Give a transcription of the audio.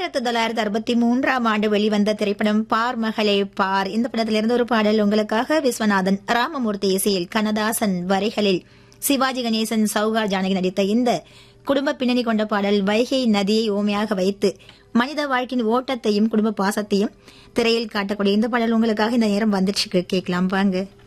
1963 வெளிவந்த திரைப்படம் பார் மகளே பார். இந்த படத்திலிருந்து ஒரு பாடல் உங்களுக்காக. விஸ்வநாதன் ராமமூர்த்தி இசையில், கண்ணதாசன் வரிகளில், சிவாஜி கணேசன், சௌகார் ஜானகி நடித்த இந்த குடும்ப பின்னணி கொண்ட பாடல் வைகை நதியை ஓமையாக வைத்து மனித வாழ்க்கையின் ஓட்டத்தையும் குடும்ப பாசத்தையும் திரையில் காட்டக்கூடிய இந்த பாடல் உங்களுக்காக இந்த நேரம் வந்துச்சு. கேட்கலாம் வாங்க.